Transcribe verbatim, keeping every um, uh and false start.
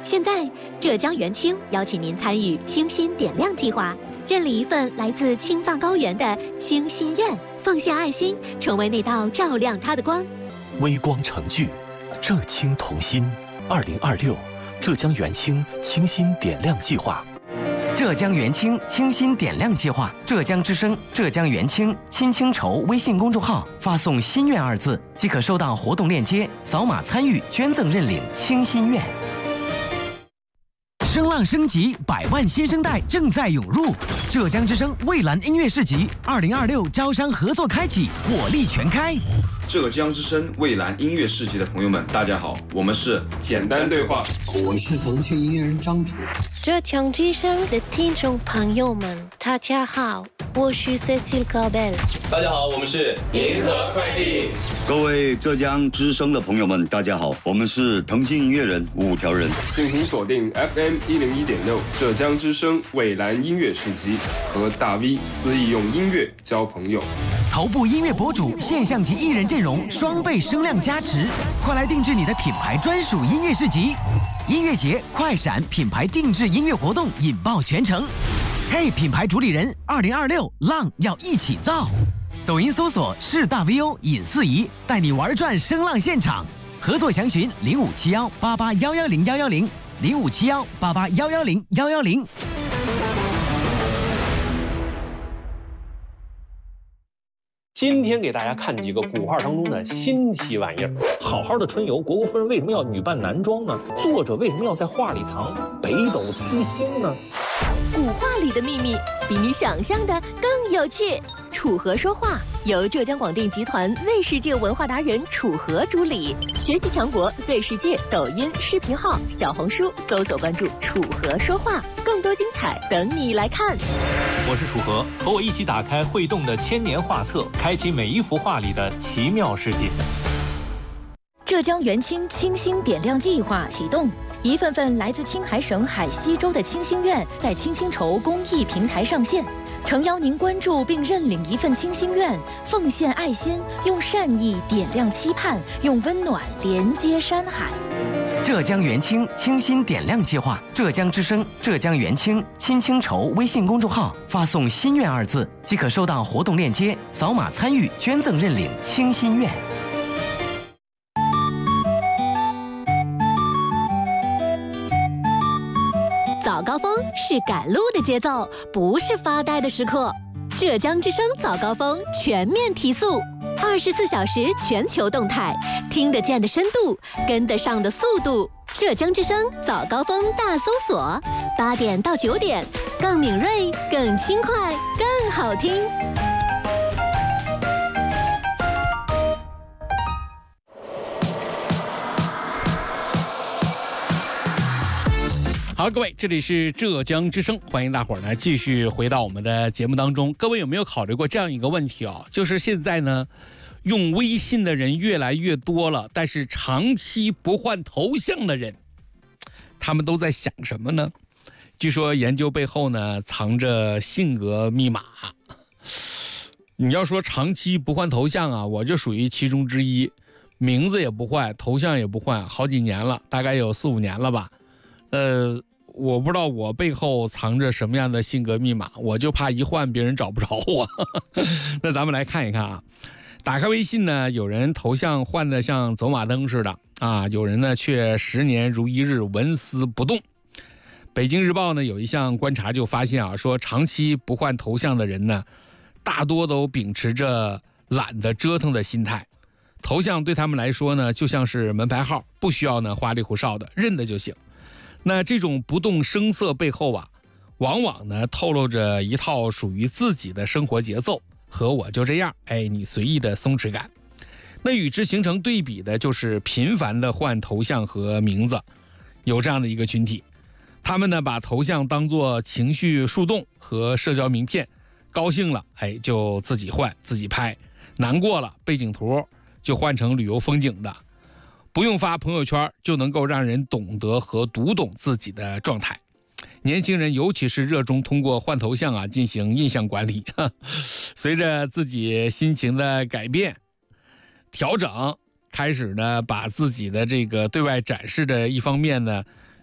现在，浙江元清邀请您参与清心点亮计划，认领一份来自青藏高原的清心愿，奉献爱心，成为那道照亮它的光。 微光成炬，浙清同心。二零二六，浙江元清清心点亮计划。 浙江元清清心点亮计划，浙江之声、浙江元清亲清筹微信公众号发送“心愿”二字，即可收到活动链接，扫码参与捐赠认领清心愿。声浪升级，百万新生代正在涌入。浙江之声蔚蓝音乐市集二零二六招商合作开启，火力全开。 浙江之声蔚蓝音乐市集的朋友们，大家好，我们是简单对话， 我是腾讯音乐人张楚。 浙江之声的听众朋友们，大家好，我是 Cecil Gabel。 大家好，我们是银河快递。 各位浙江之声的朋友们，大家好，我们是腾讯音乐人五条人。 敬请锁定 F M 一零一点六浙江之声蔚蓝音乐市集，和大 V 肆意用音乐交朋友。 头部音乐博主、现象级艺人阵容双倍声量加持，快来定制你的品牌专属音乐市集！音乐节快闪品牌定制音乐活动引爆全城。嘿，品牌主理人，二零二六浪要一起造！抖音搜索是大 V O 尹四仪，带你玩转声浪现场。合作详询零五七幺八八幺幺零幺幺零零五七幺八八幺幺零幺幺零。 今天给大家看几个古画当中的新奇玩意儿。好好的春游，虢国夫人为什么要女扮男装呢？作者为什么要在画里藏北斗七星呢？ 古画里的秘密比你想象的更有趣。楚河说话由浙江广电集团 Z 世界文化达人楚河主理，学习强国 Z 世界抖音、视频号、小红书搜索关注楚河说话，更多精彩等你来看。 我是楚河，和我一起打开会动的千年画册，开启每一幅画里的奇妙世界。 浙江元清清心点亮计划启动，一份份来自青海省海西州的清心愿在清清筹公益平台上线，诚邀您关注并认领一份清心愿，奉献爱心，用善意点亮期盼，用温暖连接山海。 浙江元清清心点亮计划，浙江之声、浙江元清亲清筹微信公众号发送“心愿”二字，即可收到活动链接，扫码参与捐赠认领清心愿。 早高峰是赶路的节奏，不是发呆的时刻。浙江之声早高峰全面提速，二十四小时全球动态，听得见的深度，跟得上的速度。浙江之声早高峰大搜索，八点到九点，更敏锐，更轻快，更好听。 好，各位，这里是浙江之声，欢迎大伙儿呢继续回到我们的节目当中。各位有没有考虑过这样一个问题啊？就是现在呢，用微信的人越来越多了，但是长期不换头像的人，他们都在想什么呢？据说研究背后呢藏着性格密码。你要说长期不换头像啊，我就属于其中之一，名字也不换，头像也不换，好几年了，大概有四五年了吧。呃，我不知道我背后藏着什么样的性格密码，我就怕一换别人找不着我。那咱们来看一看啊，打开微信呢，有人头像换得像走马灯似的啊，有人呢却十年如一日纹丝不动。北京日报呢有一项观察就发现啊，说长期不换头像的人呢，大多都秉持着懒得折腾的心态，头像对他们来说呢就像是门牌号，不需要呢花里胡哨的，认得就行。那这种不动声色背后啊，往往呢透露着一套属于自己的生活节奏和我就这样，哎，你随意的松弛感。那与之形成对比的就是频繁的换头像和名字，有这样的一个群体，他们呢把头像当作情绪树洞和社交名片，高兴了哎就自己换自己拍，难过了背景图就换成旅游风景的。不用发朋友圈就能够让人懂得和读懂自己的状态。年轻人尤其是热衷通过换头像啊进行印象管理。随着自己心情的改变调整，开始呢把自己的这个对外展示的一方面呢